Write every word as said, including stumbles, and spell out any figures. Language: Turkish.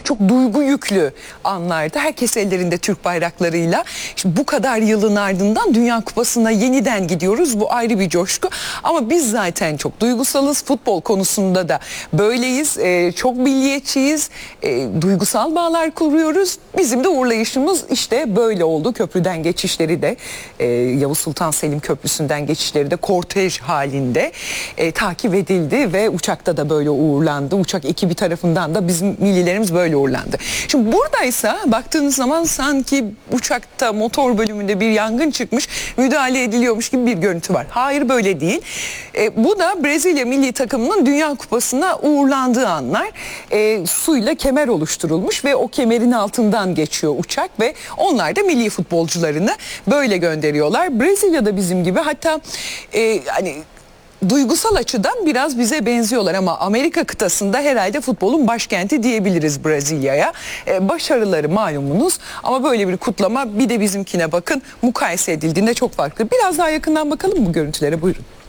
çok duygu yüklü anlardı. Herkes ellerinde Türk bayraklarıyla. Şimdi bu kadar yılın ardından Dünya Kupası'na yeniden gidiyoruz. Bu ayrı bir coşku. Ama biz zaten çok duygusalız. Futbol konusunda da böyleyiz. Ee, çok milliyetçiyiz. Ee, duygusal bağlar kuruyoruz. Bizim de uğurlayışımız işte böyle oldu. Köprüden geçişleri de e, Yavuz Sultan Selim Köprüsü'nden geçişleri de kortej halinde e, takip edildi ve uçakta da böyle uğurlandı. Uçak ekibi tarafından da bizim millilerimiz böyle uğurlandı. Şimdi buradaysa baktığınız zaman sanki uçakta motor bölümünde bir yangın çıkmış, müdahale ediliyormuş gibi bir görüntü var. Hayır, böyle değil. E, bu da Brezilya milli takımının Dünya Kupası'na uğurlandığı anlar. E, suyla kemer oluşturulmuş ve o kemerin altından geçiyor uçak ve onlar da milli futbolcularını böyle gönderiyorlar. Brezilya'da bizim gibi, hatta e, hani duygusal açıdan biraz bize benziyorlar ama Amerika kıtasında herhalde futbolun başkenti diyebiliriz Brezilya'ya. Ee, başarıları malumunuz ama böyle bir kutlama bir de bizimkine bakın, mukayese edildiğinde çok farklı. Biraz daha yakından bakalım bu görüntülere, buyurun.